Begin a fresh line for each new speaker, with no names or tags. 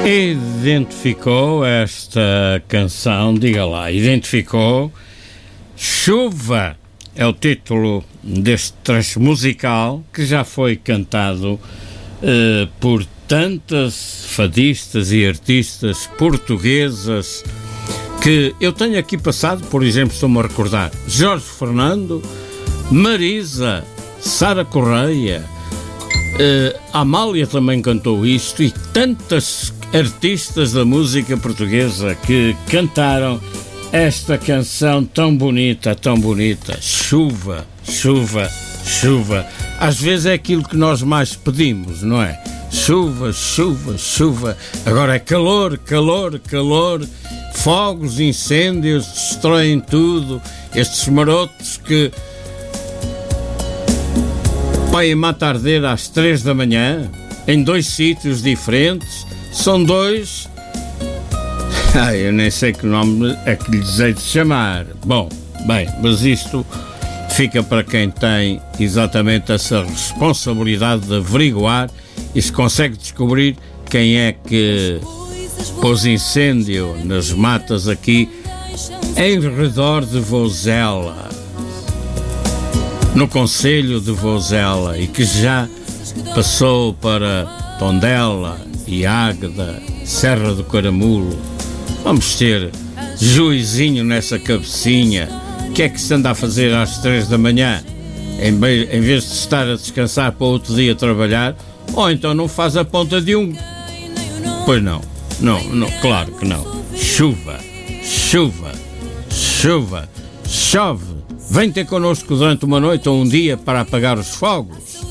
Identificou esta canção, diga lá, identificou. Chuva é o título deste trecho musical que já foi cantado por tantas fadistas e artistas portuguesas que eu tenho aqui passado. Por exemplo, estou-me a recordar Jorge Fernando, Marisa, Sara Correia, Amália também cantou isto, e tantas artistas da música portuguesa que cantaram esta canção tão bonita, chuva, chuva, chuva. Às vezes é aquilo que nós mais pedimos, não é? Chuva, chuva, chuva. Agora é calor, calor, calor. Fogos, incêndios, destroem tudo. Estes marotos que vai mata arder às 3 da manhã, em 2 sítios diferentes. São 2. Eu nem sei que nome é que lhes hei de chamar. Bom, bem, mas isto fica para quem tem exatamente essa responsabilidade de averiguar e se consegue descobrir quem é que pôs incêndio nas matas aqui em redor de Vozela, no concelho de Vozela, e que já passou para Tondela e Águeda, Serra do Caramulo. Vamos ter juizinho nessa cabecinha. O que é que se anda a fazer às 3 da manhã? Em vez de estar a descansar para outro dia trabalhar, ou então não faz a ponta de um. Pois não, claro que não. Chuva, chuva, chuva, chove. Vem ter connosco durante uma noite ou um dia para apagar os fogos.